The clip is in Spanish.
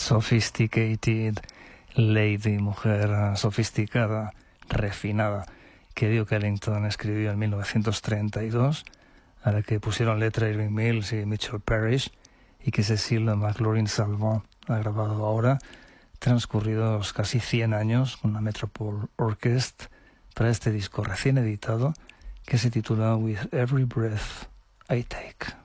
Sophisticated Lady, mujer sofisticada, refinada, que Duke Ellington escribió en 1932, a la que pusieron letra Irving Mills y Mitchell Parrish, y que Cécile McLaurin-Salvant ha grabado ahora, transcurridos casi 100 años, con la Metropole Orchestra, para este disco recién editado, que se titula With Every Breath I Take.